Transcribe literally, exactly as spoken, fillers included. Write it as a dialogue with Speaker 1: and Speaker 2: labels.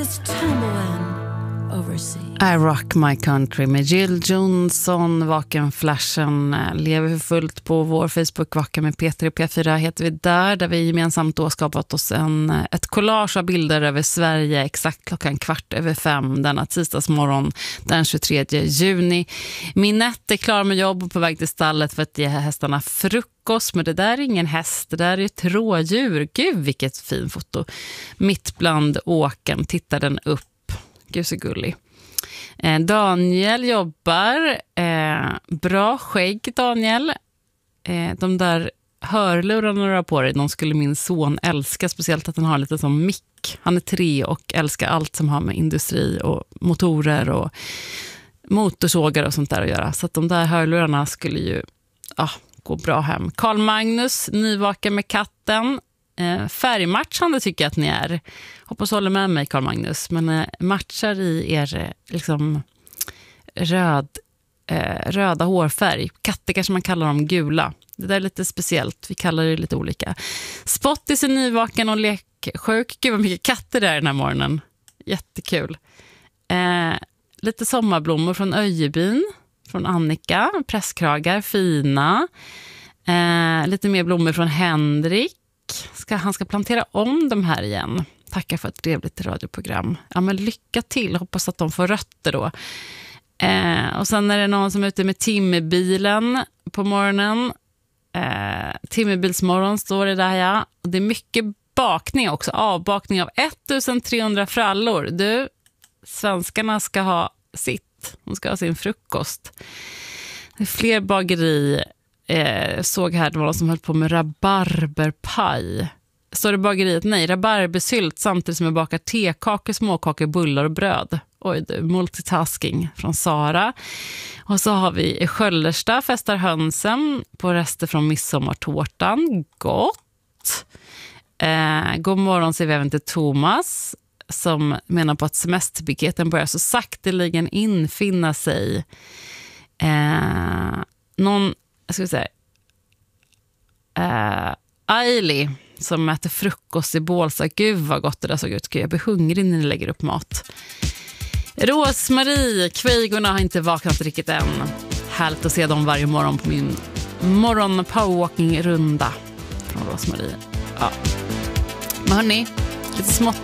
Speaker 1: it's tumbling overseas.
Speaker 2: I Rock My Country med Jill Johnson. Vaken Flashen lever för fullt på vår Facebook. Vaken med Peter och P fyra heter vi där. Där vi gemensamt då skapat oss en, ett collage av bilder över Sverige exakt klockan kvart över fem denna tisdagsmorgon den tjugotredje juni. Minette är klar med jobb och på väg till stallet för att ge hästarna frukost. Men det där är ingen häst, det där är ett rådjur. Gud vilket fin foto. Mitt bland åken tittar den upp. Gud så gullig. Eh, Daniel jobbar. Eh, bra skägg Daniel. Eh, de där hörlurarna du har på dig, de skulle min son älska. Speciellt att han har lite som mick. Han är tre och älskar allt som har med industri och motorer och motorsågar och sånt där att göra. Så att de där hörlurarna skulle ju ah, gå bra hem. Karl Magnus, nyvaken med katten. Eh, färgmatchande tycker jag att ni är. Hoppas håller med mig Karl Magnus. Men eh, matchar i er eh, liksom röd, eh, röda hårfärg. Katter kanske man kallar dem gula. Det där är lite speciellt. Vi kallar det lite olika. Spottis är nyvaken och leksjuk. Gud vad mycket katter där den här morgonen. Jättekul. Eh, lite sommarblommor från Öjebyn. Från Annika. Presskragar, fina. Eh, lite mer blommor från Henrik. Ska, han ska plantera om de här igen. Tackar för ett trevligt radioprogram. Ja, men lycka till. Hoppas att de får rötter då. Eh, och sen är det någon som är ute med timmerbilen på morgonen. Eh, timmerbilsmorgon står det där, ja. Och det är mycket bakning också. Avbakning av ettusentrehundra frallor. Du, svenskarna ska ha sitt. De ska ha sin frukost. Det är fler bageri. Eh, såg här, det var någon som höll på med rabarberpaj. Står det bageriet? Nej, rabarbersylt samtidigt som jag bakar tekakor, småkakor, bullar och bröd. Oj, det är multitasking från Sara. Och så har vi i Sköllersta festar hönsen på rester från midsommartårtan. Gott! Eh, god morgon säger vi även till Thomas som menar på att semesterpiketen börjar så sakteligen infinna sig. Eh, någon jag ska säga uh, Ailey som äter frukost i Bålsta. Gud vad gott det där såg ut. Gud, jag blir hungrig när ni lägger upp mat. Rosmarie, kvejgorna har inte vaknat riktigt än. Härligt att se dem varje morgon på min morgon powerwalking-runda från Rosmarie. Ja. Men hörni, lite smått